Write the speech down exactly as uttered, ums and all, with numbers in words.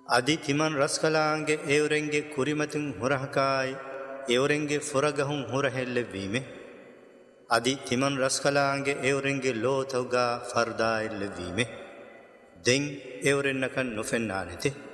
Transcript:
අදි තිමන් රස්කලාන්ගේ එවරෙන්ගේ කුරිමතුන් හුරහකායි එවරෙන්ගේ ෆොරගහුන් හුරහෙල්ලවීමේ අදි තිමන් රස්කලාන්ගේ එවරෙන්ගේ ලෝතවගා ෆර්දායිල්ලවීමේ දෙන් එවරෙන්නකන් නොෆෙන්නානෙති